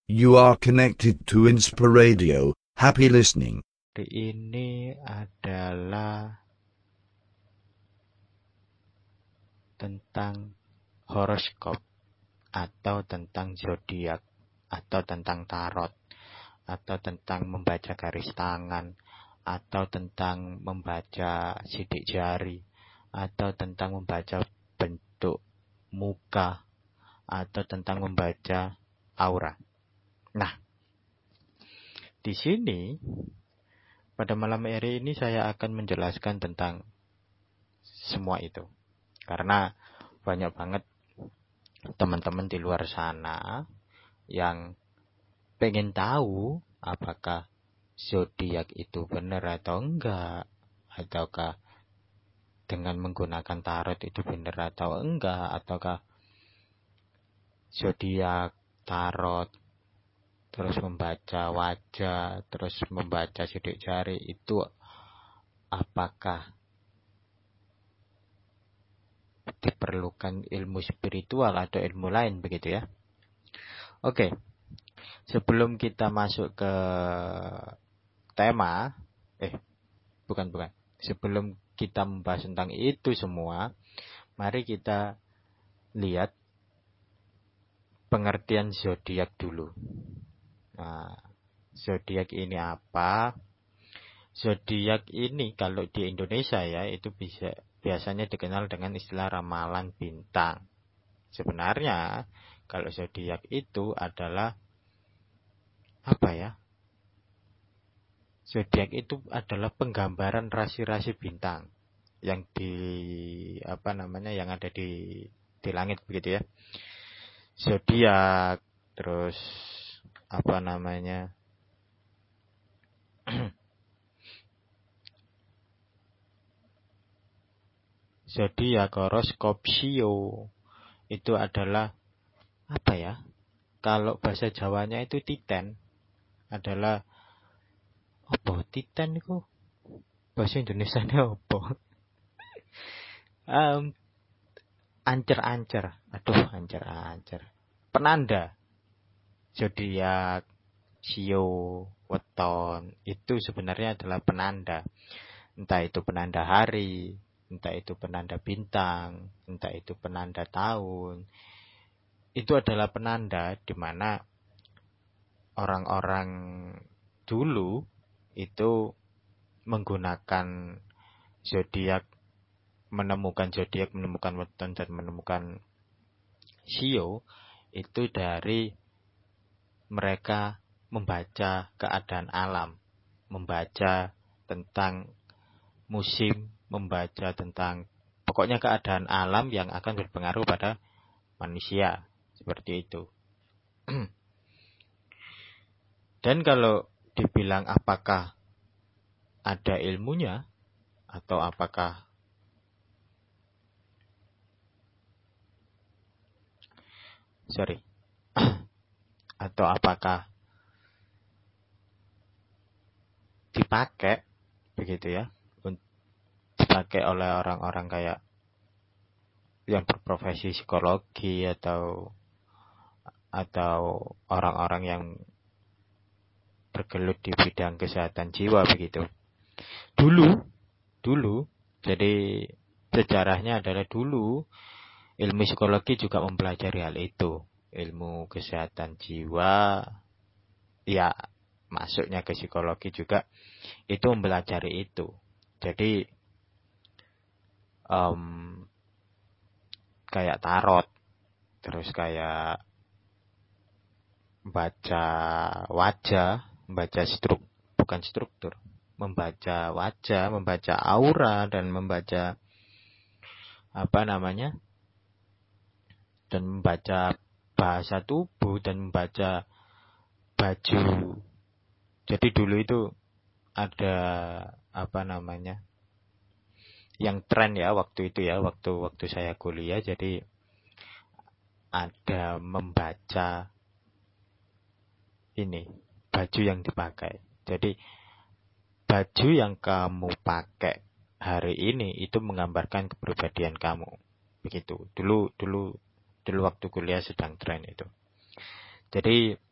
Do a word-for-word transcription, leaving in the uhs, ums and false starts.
You are connected to Inspiradio. Happy listening. Hari ini adalah tentang horoskop atau tentang zodiak atau tentang tarot atau tentang membaca garis tangan atau tentang membaca sidik jari atau tentang membaca bentuk muka atau tentang membaca aura. Nah, di sini pada malam hari ini saya akan menjelaskan tentang semua itu. Karena banyak banget teman-teman di luar sana yang pengen tahu apakah zodiak itu benar atau enggak, ataukah dengan menggunakan tarot itu benar atau enggak, ataukah zodiak, tarot, terus membaca wajah, terus membaca sidik jari itu apakah diperlukan ilmu spiritual atau ilmu lain begitu ya. Oke, sebelum kita masuk ke tema, eh bukan bukan, sebelum kita membahas tentang itu semua, mari kita lihat pengertian zodiak dulu. Nah, zodiak ini apa? Zodiak ini kalau di Indonesia ya itu bisa biasanya dikenal dengan istilah ramalan bintang. Sebenarnya kalau zodiak itu adalah apa ya? Zodiak itu adalah penggambaran rasi-rasi bintang yang di apa namanya yang ada di di langit begitu ya. Zodiak, terus apa namanya? Zodiak, horoskop, sio itu adalah apa ya? Kalau bahasa Jawanya itu titen adalah apa? Titen itu bahasa Indonesianya apa? um, ancer-ancer. Aduh, ancer-ancer. Penanda. Zodiak, sio, weton itu sebenarnya adalah penanda. Entah itu penanda hari, entah itu penanda bintang, entah itu penanda tahun. Itu adalah penanda di mana orang-orang dulu itu menggunakan zodiak, menemukan zodiak, menemukan weton dan menemukan sio itu dari mereka membaca keadaan alam, membaca tentang musim, membaca tentang pokoknya keadaan alam yang akan berpengaruh pada manusia, seperti itu. Dan kalau dibilang apakah ada ilmunya atau apakah sorry atau apakah dipakai begitu ya, dipakai oleh orang-orang kayak yang berprofesi psikologi atau atau orang-orang yang bergelut di bidang kesehatan jiwa begitu. Dulu, dulu, jadi sejarahnya adalah dulu ilmu psikologi juga mempelajari hal itu. Ilmu kesehatan jiwa, ya masuknya ke psikologi juga, itu mempelajari itu. Jadi, um, kayak tarot, terus kayak baca wajah, membaca struk, bukan struktur, membaca wajah, membaca aura, dan membaca apa namanya, dan membaca bahasa tubuh, dan membaca baju. Jadi dulu itu ada apa namanya, yang tren ya waktu itu ya, waktu waktu saya kuliah, jadi ada membaca ini baju yang dipakai. Jadi baju yang kamu pakai hari ini itu menggambarkan kepribadian kamu. Begitu. Dulu dulu dulu waktu kuliah sedang tren itu. Jadi